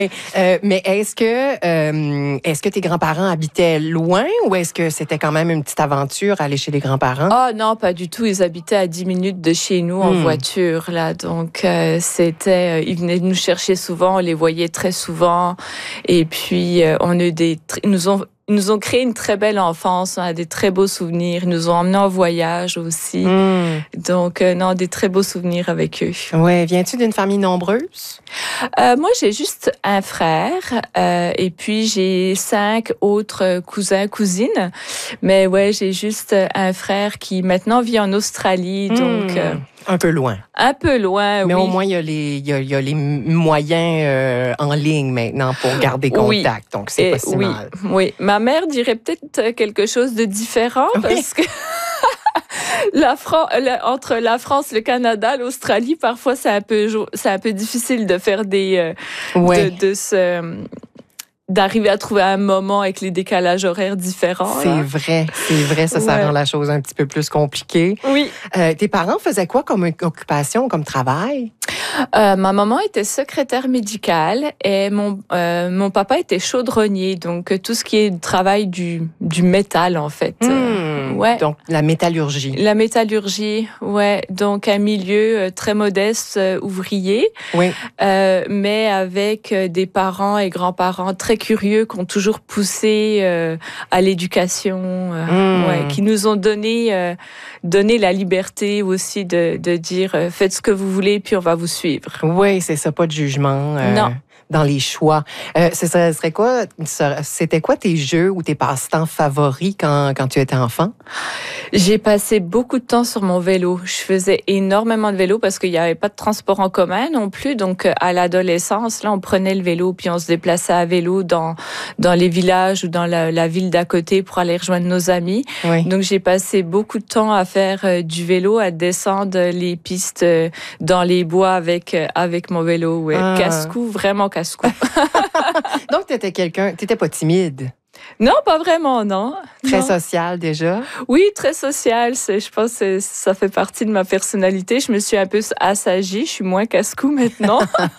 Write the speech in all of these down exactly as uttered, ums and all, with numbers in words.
Euh, mais est-ce que, euh, est-ce que tes grands-parents habitaient loin ou est-ce que c'était quand même une petite aventure aller chez les grands-parents? Ah non, pas du tout. Ils habitaient à dix minutes de chez nous en Hmm. voiture, là. Donc, euh, c'était, euh, ils venaient nous chercher souvent, on les voyait très souvent. Et puis, euh, on a eu des, ils nous ont, ils nous ont créé une très belle enfance, on a des très beaux souvenirs. Ils nous ont emmenés en voyage aussi. Hmm. Donc, euh, non, des très beaux souvenirs avec eux. Ouais, viens-tu d'une famille nombreuse? Euh, moi, j'ai juste un frère euh, et puis j'ai cinq autres cousins, cousines. Mais ouais, j'ai juste un frère qui maintenant vit en Australie, donc Hmm. euh, Un peu loin. un peu loin. Mais oui. au moins, il y a les, il y a, il y a les moyens euh, en ligne maintenant pour garder Oui. contact. Donc, c'est Et pas si oui, mal. oui. Ma mère dirait peut-être quelque chose de différent Oui. parce que la Fran- la- entre la France, le Canada, l'Australie, parfois c'est un peu jo- c'est un peu difficile de faire des euh, Ouais. de, de se d'arriver à trouver un moment avec les décalages horaires différents. C'est là. vrai, c'est vrai, ça, ça Ouais. rend la chose un petit peu plus compliquée. Oui. Euh, tes parents faisaient quoi comme occupation, comme travail? Euh, ma maman était secrétaire médicale et mon euh, mon papa était chaudronnier, donc euh, tout ce qui est travail du du métal en fait. Hmm. ouais. Donc, la métallurgie. La métallurgie, ouais, donc un milieu euh, très modeste, euh, ouvrier, Oui. euh, mais avec euh, des parents et grands-parents très curieux qui ont toujours poussé euh, à l'éducation, euh, Mm. ouais, qui nous ont donné euh, donné la liberté aussi de de dire euh, faites ce que vous voulez puis on va vous suivre. Oui, c'est ça, pas de jugement. euh, Non. Dans les choix. Euh, ce serait, serait quoi, c'était quoi tes jeux ou tes passe-temps favoris quand, quand tu étais enfant? J'ai passé beaucoup de temps sur mon vélo. Je faisais énormément de vélo parce qu'il n'y avait pas de transport en commun non plus. Donc, à l'adolescence, là, on prenait le vélo puis on se déplaçait à vélo dans, dans les villages ou dans la, la ville d'à côté pour aller rejoindre nos amis. Oui. Donc, j'ai passé beaucoup de temps à faire euh, du vélo, à descendre les pistes euh, dans les bois avec, euh, avec mon vélo. Ouais. Ah. Casse-cou, vraiment casse-cou. Donc, tu étais quelqu'un, tu n'étais pas timide, Non, pas vraiment, non. très Non. social déjà. Oui, très social. C'est, je pense que ça fait partie de ma personnalité. Je me suis un peu assagie. Je suis moins casse-cou maintenant.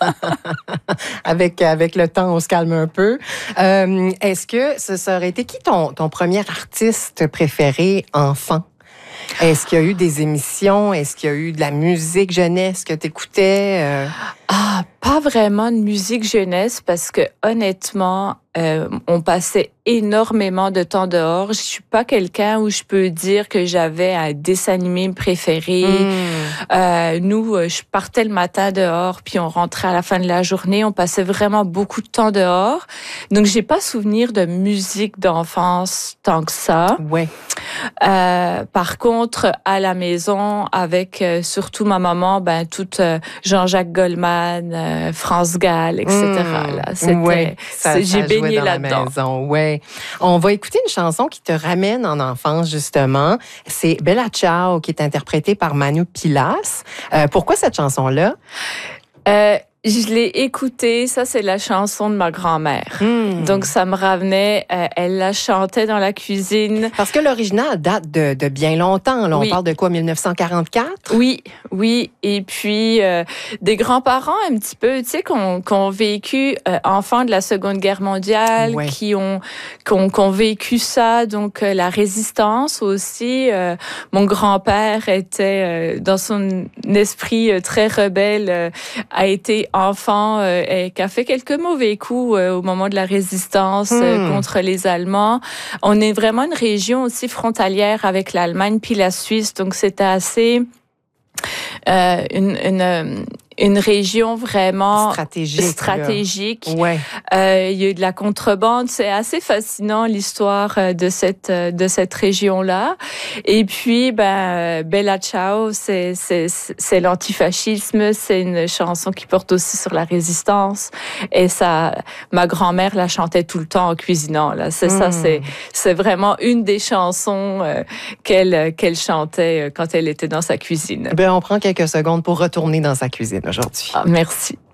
avec, avec le temps, on se calme un peu. Euh, est-ce que ce serait été qui ton, ton premier artiste préféré enfant? Est-ce qu'il y a eu des émissions? Est-ce qu'il y a eu de la musique jeunesse que tu écoutais? Euh... Ah, pas vraiment de musique jeunesse parce que honnêtement, euh, on passait énormément de temps dehors. Je suis pas quelqu'un où je peux dire que j'avais un dessin animé préféré. Mm. Euh, nous, je partais le matin dehors, puis on rentrait à la fin de la journée. On passait vraiment beaucoup de temps dehors. Donc, j'ai pas souvenir de musique d'enfance tant que ça. Ouais. Euh, par contre, à la maison, avec euh, surtout ma maman, ben toute euh, Jean-Jacques Goldman, euh, France Gall, et cetera. Mmh. Là, c'était, Ouais, ça, c'est, j'ai ça jouait baigné dans là-dedans. La maison, ouais. On va écouter une chanson qui te ramène en enfance, justement. C'est Bella Ciao, qui est interprétée par Manu Pilas. Euh, pourquoi cette chanson-là? Euh, je l'ai écoutée, ça c'est la chanson de ma grand-mère. Mmh. Donc ça me revenait, euh, elle la chantait dans la cuisine. Parce que l'original date de, de bien longtemps. Là. On Oui. parle de quoi, dix-neuf cent quarante-quatre? Oui, oui. Et puis, euh, des grands-parents un petit peu, tu sais, qui ont, qui ont vécu, euh, enfants de la Seconde Guerre mondiale, Ouais. qui ont, qui ont, qui ont vécu ça, donc euh, la résistance aussi. Euh, mon grand-père était, euh, dans son esprit euh, très rebelle, euh, a été enfant euh, et qui a fait quelques mauvais coups euh, au moment de la résistance euh, Hmm. contre les Allemands. On est vraiment une région aussi frontalière avec l'Allemagne puis la Suisse, donc c'était assez euh, une, une une région vraiment stratégique. stratégique. Ouais. Euh, il y a eu de la contrebande. C'est assez fascinant l'histoire de cette de cette région-là. Et puis, ben, Bella Ciao, c'est c'est c'est l'antifascisme. C'est une chanson qui porte aussi sur la résistance. Et ça, ma grand-mère la chantait tout le temps en cuisinant. Là, c'est mmh. ça. C'est c'est vraiment une des chansons euh, qu'elle qu'elle chantait quand elle était dans sa cuisine. Ben, on prend quelques secondes pour retourner dans sa cuisine aujourd'hui. Ah, merci.